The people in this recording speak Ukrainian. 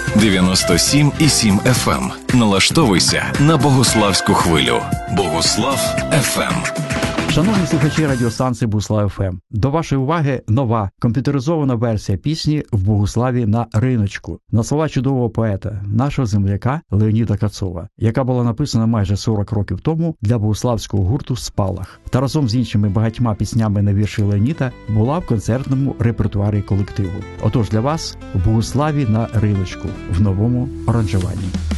97,7 FM. Налаштовуйся на Богославську хвилю. Богослав FM. Шановні слухачі радіостанції Богослав ФМ, до вашої уваги нова комп'ютеризована версія пісні «В Богославі на риночку» на слова чудового поета, нашого земляка Леоніда Кацова, яка була написана майже 40 років тому для богославського гурту «Спалах» та разом з іншими багатьма піснями на вірші Леоніда була в концертному репертуарі колективу. Отож для вас «В Богославі на риночку» в новому аранжуванні.